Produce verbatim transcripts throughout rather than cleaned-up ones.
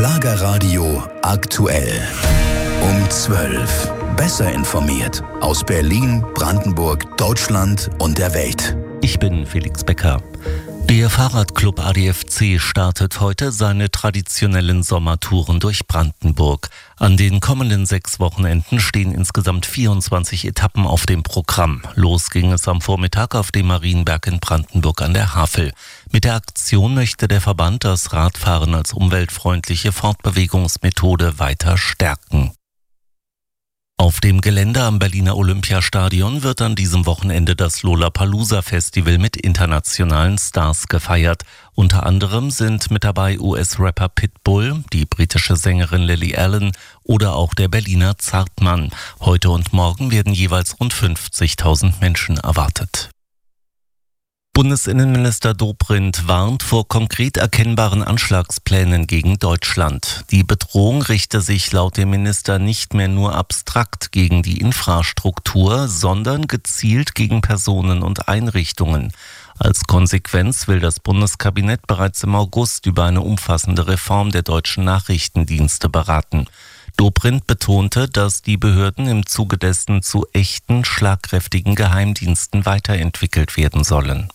Schlagerradio aktuell. Um zwölf. Besser informiert aus Berlin, Brandenburg, Deutschland und der Welt. Ich bin Felix Becker. Der Fahrradclub A D F C startet heute seine traditionellen Sommertouren durch Brandenburg. An den kommenden sechs Wochenenden stehen insgesamt vierundzwanzig Etappen auf dem Programm. Los ging es am Vormittag auf dem Marienberg in Brandenburg an der Havel. Mit der Aktion möchte der Verband das Radfahren als umweltfreundliche Fortbewegungsmethode weiter stärken. Auf dem Gelände am Berliner Olympiastadion wird an diesem Wochenende das Lollapalooza-Festival mit internationalen Stars gefeiert. Unter anderem sind mit dabei U S-Rapper Pitbull, die britische Sängerin Lily Allen oder auch der Berliner Zartmann. Heute und morgen werden jeweils rund fünfzigtausend Menschen erwartet. Bundesinnenminister Dobrindt warnt vor konkret erkennbaren Anschlagsplänen gegen Deutschland. Die Bedrohung richte sich laut dem Minister nicht mehr nur abstrakt gegen die Infrastruktur, sondern gezielt gegen Personen und Einrichtungen. Als Konsequenz will das Bundeskabinett bereits im August über eine umfassende Reform der deutschen Nachrichtendienste beraten. Dobrindt betonte, dass die Behörden im Zuge dessen zu echten, schlagkräftigen Geheimdiensten weiterentwickelt werden sollen.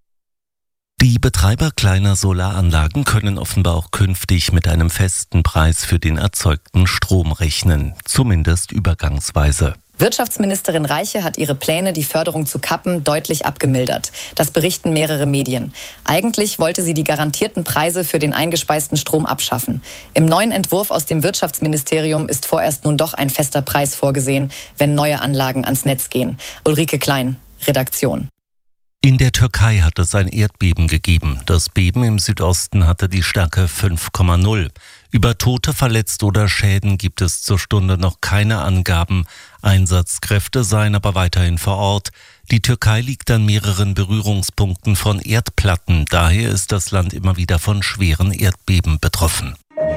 Die Betreiber kleiner Solaranlagen können offenbar auch künftig mit einem festen Preis für den erzeugten Strom rechnen, zumindest übergangsweise. Wirtschaftsministerin Reiche hat ihre Pläne, die Förderung zu kappen, deutlich abgemildert. Das berichten mehrere Medien. Eigentlich wollte sie die garantierten Preise für den eingespeisten Strom abschaffen. Im neuen Entwurf aus dem Wirtschaftsministerium ist vorerst nun doch ein fester Preis vorgesehen, wenn neue Anlagen ans Netz gehen. Ulrike Klein, Redaktion. In der Türkei hat es ein Erdbeben gegeben. Das Beben im Südosten hatte die Stärke fünf Komma null. Über Tote, Verletzte oder Schäden gibt es zur Stunde noch keine Angaben. Einsatzkräfte seien aber weiterhin vor Ort. Die Türkei liegt an mehreren Berührungspunkten von Erdplatten. Daher ist das Land immer wieder von schweren Erdbeben betroffen.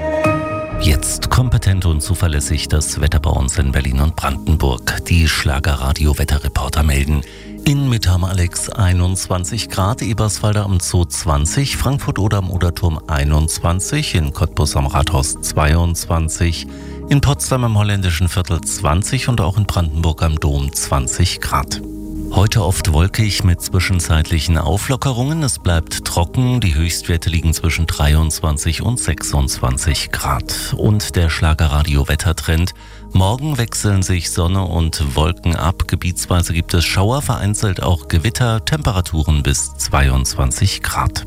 Jetzt kompetent und zuverlässig das Wetter bei uns in Berlin und Brandenburg. Die Schlagerradio-Wetterreporter melden. In Mitte am Alex einundzwanzig Grad, Eberswalde am Zoo zwanzig, Frankfurt oder am Oderturm einundzwanzig, in Cottbus am Rathaus zweiundzwanzig, in Potsdam am Holländischen Viertel zwanzig und auch in Brandenburg am Dom zwanzig Grad. Heute oft wolkig mit zwischenzeitlichen Auflockerungen. Es bleibt trocken. Die Höchstwerte liegen zwischen dreiundzwanzig und sechsundzwanzig Grad. Und der Schlagerradio-Wettertrend. Morgen wechseln sich Sonne und Wolken ab. Gebietsweise gibt es Schauer, vereinzelt auch Gewitter. Temperaturen bis zweiundzwanzig Grad.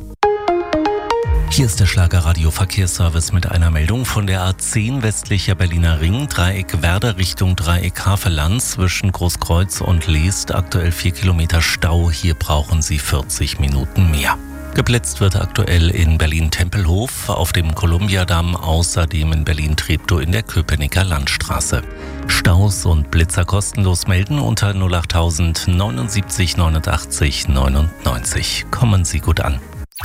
Hier ist der Schlagerradio-Verkehrsservice mit einer Meldung von der A zehn westlicher Berliner Ring, Dreieck Werder Richtung Dreieck Havelland zwischen Großkreuz und Leest. Aktuell vier Kilometer Stau, hier brauchen Sie vierzig Minuten mehr. Geplätzt wird aktuell in Berlin-Tempelhof, auf dem Kolumbiadamm, außerdem in Berlin-Treptow in der Köpenicker Landstraße. Staus und Blitzer kostenlos melden unter null acht null null neunundsiebzig neunundachtzig neunundneunzig. Kommen Sie gut an.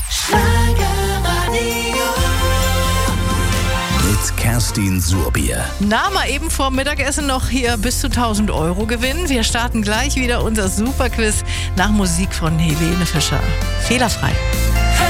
Mit Kerstin Surbier. Na, mal eben vor Mittagessen noch hier bis zu tausend Euro gewinnen. Wir starten gleich wieder unser Superquiz nach Musik von Helene Fischer. Fehlerfrei.